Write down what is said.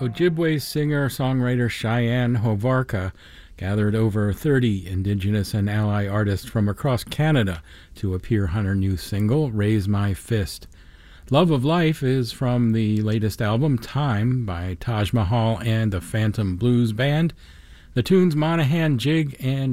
Ojibwe singer-songwriter Cheyenne Hovarka gathered over 30 Indigenous and ally artists from across Canada to appear on her new single, Raise My Fist. Love of Life is from the latest album, Time, by Taj Mahal and the Phantom Blues Band. The tunes Monahan Jig and